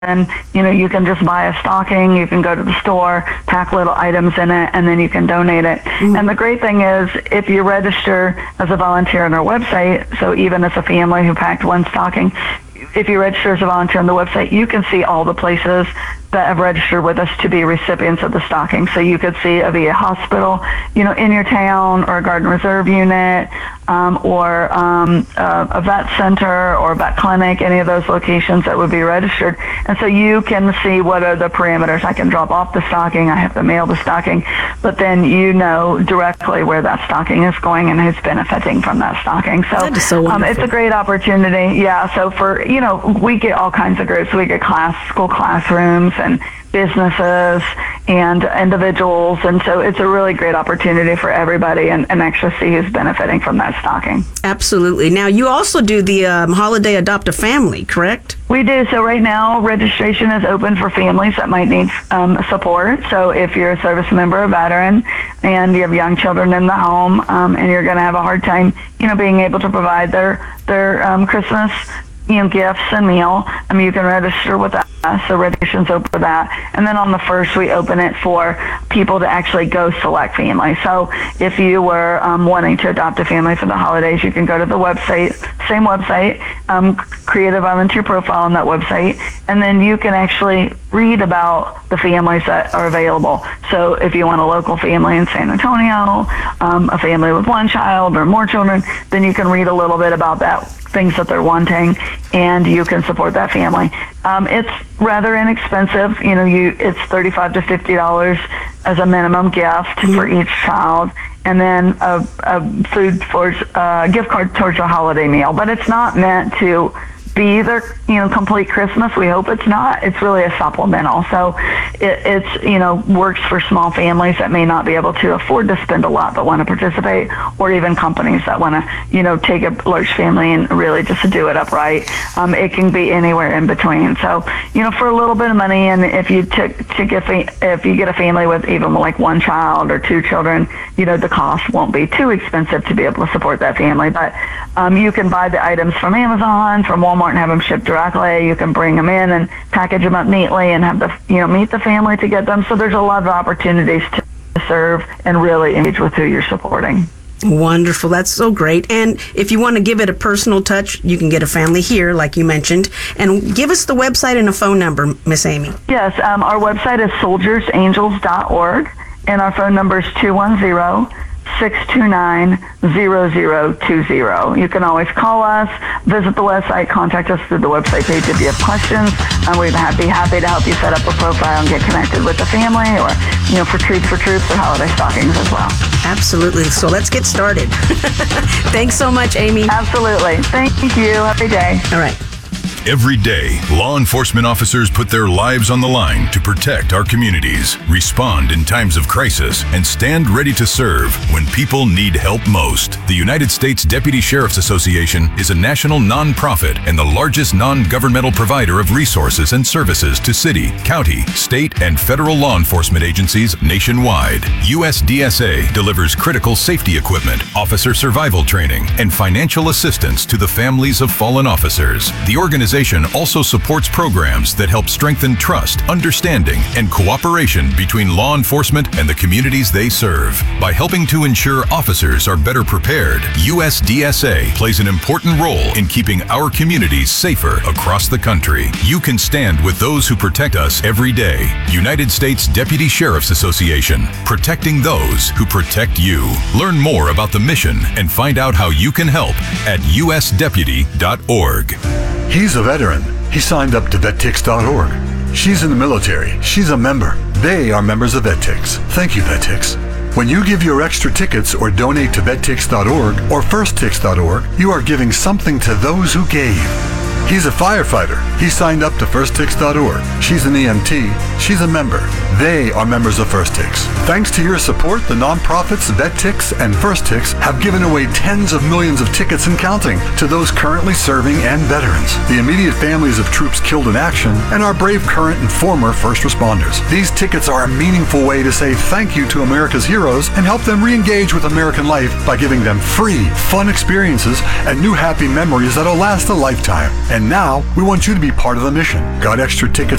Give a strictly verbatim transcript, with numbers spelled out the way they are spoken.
And, you know, you can just buy a stocking, you can go to the store, pack little items in it, and then you can donate it. Mm-hmm. And the great thing is, if you register as a volunteer on our website, so even as a family who packed one stocking, if you register as a volunteer on the website, you can see all the places that have registered with us to be recipients of the stocking. So you could see a V A hospital, you know, in your town, or a Garden Reserve unit, um, or um, a, a vet center or a vet clinic, any of those locations that would be registered. And so you can see what are the parameters. I can drop off the stocking, I have to mail the stocking, but then you know directly where that stocking is going and who's benefiting from that stocking. So, that is so wonderful. Um, it's a great opportunity. Yeah, so for, you know, we get all kinds of groups. We get class, school classrooms, and businesses and individuals, and so it's a really great opportunity for everybody, and, and actually see who's benefiting from that stocking. Absolutely. Now, you also do the um, Holiday Adopt a Family, correct? We do. So right now, registration is open for families that might need um, support. So if you're a service member or veteran, and you have young children in the home, um, and you're going to have a hard time, you know, being able to provide their their um, Christmas, you know, gifts and meal, I mean, you can register with us. So registration's open for that. And then on the first, we open it for people to actually go select families. So if you were um, wanting to adopt a family for the holidays, you can go to the website, same website, um, create a volunteer profile on that website, and then you can actually read about the families that are available. So if you want a local family in San Antonio, um, a family with one child or more children, then you can read a little bit about that, things that they're wanting, and you can support that family. Um, it's rather inexpensive. You know, you it's thirty-five to fifty dollars as a minimum gift mm-hmm. for each child, and then a, a food for a gift card towards a holiday meal. But it's not meant to be their, you know, complete Christmas. We hope it's not. It's really a supplemental. So it, it's, you know, works for small families that may not be able to afford to spend a lot but want to participate, or even companies that want to, you know, take a large family and really just do it upright. Um, it can be anywhere in between. So, you know, for a little bit of money, and if you took to get if you get a family with even like one child or two children, you know, the cost won't be too expensive to be able to support that family. But um, you can buy the items from Amazon, from Walmart, and have them shipped directly. You can bring them in and package them up neatly and have the, you know, meet the family to get them. So there's a lot of opportunities to serve and really engage with who you're supporting. Wonderful. That's so great. And if you want to give it a personal touch, you can get a family here, like you mentioned. And give us the website and a phone number, Miss Amy. Yes, um, our website is soldiers angels dot org, and our phone number is two one zero, six two nine, zero zero two zero. You can always call us, visit the website, contact us through the website page if you have questions, and we'd be happy to help you set up a profile and get connected with the family, or, you know, for treats for troops or holiday stockings as well. Absolutely. So let's get started. Thanks so much, Amy. Absolutely. Thank you. Have a good day. All right. Every day, law enforcement officers put their lives on the line to protect our communities, respond in times of crisis, and stand ready to serve when people need help most. The United States Deputy Sheriff's Association is a national nonprofit and the largest non-governmental provider of resources and services to city, county, state, and federal law enforcement agencies nationwide. U S D S A delivers critical safety equipment, officer survival training, and financial assistance to the families of fallen officers. The organization also supports programs that help strengthen trust, understanding, and cooperation between law enforcement and the communities they serve. By helping to ensure officers are better prepared, U S D S A plays an important role in keeping our communities safer across the country. You can stand with those who protect us every day. United States Deputy Sheriff's Association, protecting those who protect you. Learn more about the mission and find out how you can help at U S deputy dot org. He's a veteran. He signed up to vet tix dot org. She's in the military. She's a member. They are members of VetTix. Thank you, VetTix. When you give your extra tickets or donate to vet tix dot org or first tix dot org, you are giving something to those who gave. He's a firefighter. He signed up to first tix dot org. She's an E M T. She's a member. They are members of FirstTix. Thanks to your support, the nonprofits VetTix and FirstTix have given away tens of millions of tickets and counting to those currently serving and veterans, the immediate families of troops killed in action, and our brave current and former first responders. These tickets are a meaningful way to say thank you to America's heroes and help them re-engage with American life by giving them free, fun experiences and new happy memories that'll last a lifetime. And And now we want you to be part of the mission. Got extra tickets